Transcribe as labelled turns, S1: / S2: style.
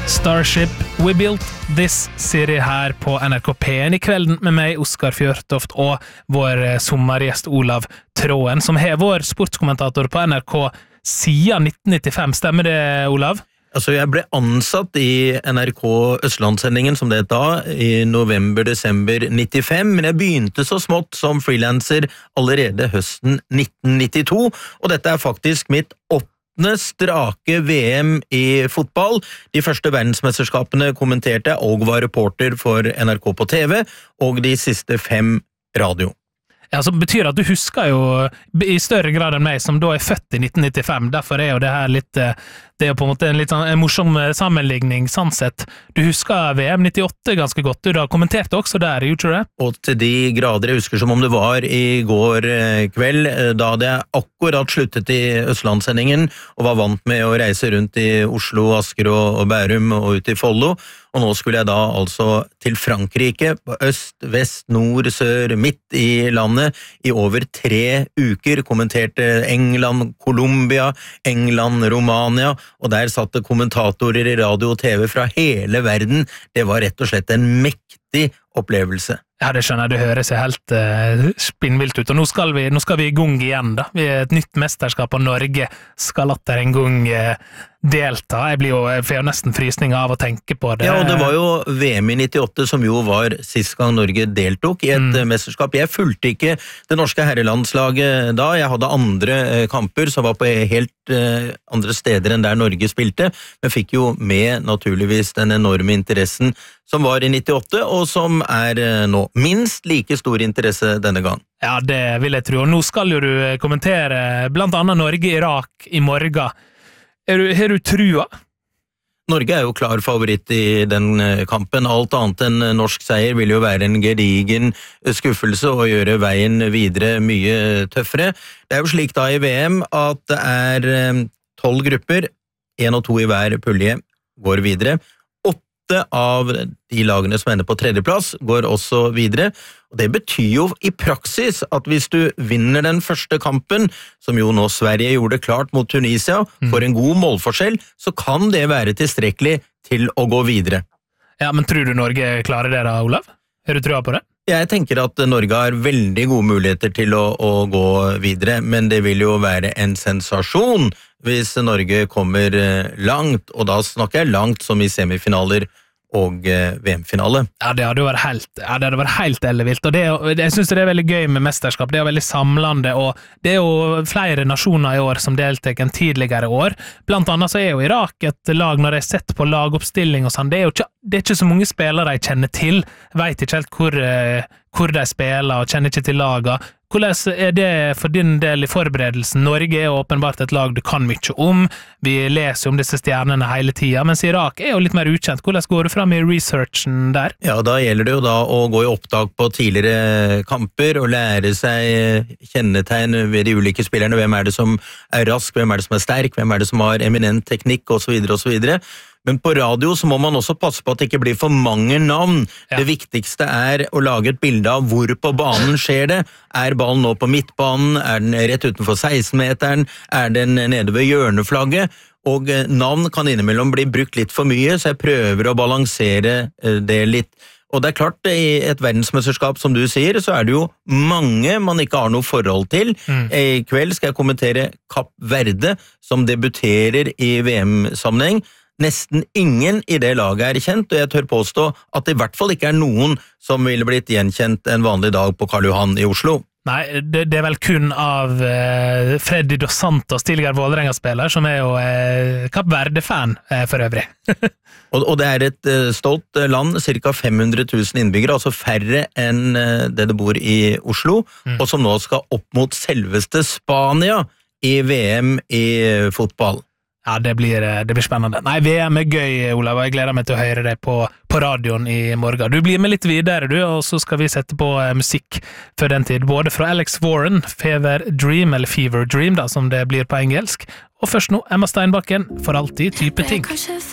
S1: Starship, We Built This City her på NRK P1 I kvelden med meg, Oskar Fjørtoft, og vår sommergjest Olav Tråen, som er vår sportskommentator på NRK siden 1995. Stemmer det, Olav?
S2: Altså, jeg ble ansatt I NRK Østlandssendingen, som det da, I november-desember 95, men jeg begynte så smått som freelancer allerede høsten 1992, og dette faktisk mitt 8. strake VM I fotball. De første verdensmesterskapene kommenterte og var reporter for NRK på TV, og de siste 5 radio.
S1: Ja, så betyr det at du husker jo I større grad enn meg, som da født I 1995, derfor jo det her litt, det jo på en måte en litt sånn en morsom sammenligning, sånn sett. Du husker VM 98 ganske godt, du da kommenterte også der, gjorde du det?
S2: Og til de grader, jeg husker som om det var I går kveld, da hadde jeg akkurat sluttet I Østlandssendingen, og var vant med å reise rundt I Oslo, Asker og Bærum, og ut I Follo, og nå skulle jeg da altså til Frankrike, på øst, vest, nord, sør, midt I landet, I over 3 uker, kommenterte England, Colombia, England, Romania, og der satt det kommentatorer I radio og TV fra hele verden. Det var rett og slett en mektig opplevelse.
S1: Ja, det skjønner jeg, det høres helt spinnvilt ut, og nå skal vi I gang igjen da. Vi et nytt mesterskap, og Norge skal atter en gang delta. Jeg får jo nesten frysning av å tenke på det.
S2: Ja, og det var jo VM I 98 som jo var sist gang Norge deltok I et mesterskap. Jeg fulgte ikke det norske herrelandslaget da. Jeg hadde andre kamper som var på helt andre steder enn der Norge spilte, men fikk jo med naturligvis den enorme interessen som var I 98, og som nå minst like stor interesse denne gang.
S1: Ja, det vil jeg tro. Og nå skal jo du kommentere blant annet Norge-Irak I morgen. Har du trua?
S2: Norge jo klar favoritt I den kampen. Alt annet enn norsk seier vil jo være en gedigen skuffelse og gjøre veien videre mye tøffere. Det jo slik da I VM at det 12 grupper, 1 og 2 I hver pulje går videre. 8 av de lagene som ender på 3. plass går også videre, og det betyr jo I praksis at hvis du vinner den første kampen, som jo nå Sverige gjorde klart mot Tunisia, for en god målforskjell, så kan det være tilstrekkelig til å gå videre.
S1: Ja, men tror du Norge klarer det da, Olav? Har du trua på det?
S2: Jeg tenker at Norge har veldig gode muligheter til å gå videre, men det vil jo være en sensasjon hvis Norge kommer langt, og da snakker jeg langt som I semifinaler og VM-finale.
S1: Ja, det hadde vært helt ellevilt, og jeg synes det veldig gøy med mesterskap, det veldig samlende, og det jo flere nasjoner I år som deltar enn tidligere år. Blant annet så jo Irak et lag, når jeg sett på lagoppstilling og sånn, det ikke så mange spillere jeg kjenner til, vet ikke helt hvor de spiller, og kjenner ikke til laga. Hvordan det for din del I forberedelsen? Norge åpenbart et lag du kan mye om, vi leser om disse stjernene hele tiden, mens Irak jo litt mer ukjent. Hvordan går du frem I researchen der?
S2: Ja, da gjelder det jo da å gå I opptak på tidligere kamper og lære seg kjennetegn ved de ulike spillerne. Hvem det som rask, hvem det som sterk, hvem det som har eminent teknikk, og så videre, og så videre. Men på radio så må man også passe på at det ikke blir for mange navn. Ja. Det viktigste å lage et bilde av hvor på banen skjer det. Ballen nå på midtbanen? Den rett utenfor 16-meteren? Den nede ved hjørneflagget? Og navn kan innimellom bli brukt litt for mye, så jeg prøver å balansere det litt. Og det klart, I et verdensmesterskap, som du sier, så det jo mange man ikke har noe forhold til. I kveld skal jeg kommentere Kapp Verde, som debuterer I VM-sammenheng. Nesten ingen I det laget kjent, og jeg tør påstå at det I hvert fall ikke noen som ville blitt gjenkjent en vanlig dag på Karl Johan I Oslo.
S1: Nei, det vel kun av Freddy Dos Santos, tidligere Vålerenga-spiller, som jo Kapp Verde-fan for øvrig.
S2: og det et stolt land, cirka 500 000 innbyggere, altså færre enn det bor I Oslo, og som nå skal opp mot selveste Spania I VM I fotball.
S1: Ja, det blir spennende. Nei, VM gøy, Olav, og jeg gleder meg til å høre deg på radioen I morgen. Du blir med litt videre, du, og så skal vi sette på musikk før den tid, både fra Alex Warren, Fever Dream, eller Fever Dream da, som det blir på engelsk, og først nå, Emma Steinbakken, For alltid type ting.